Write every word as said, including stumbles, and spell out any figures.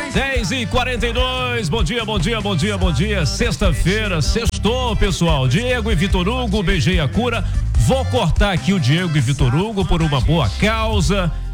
dez e quarenta e dois, bom dia, bom dia, bom dia, bom dia. Sexta-feira, sextou, pessoal. Diego e Vitor Hugo, beijei a cura. Vou cortar aqui o Diego e Vitor Hugo por uma boa causa.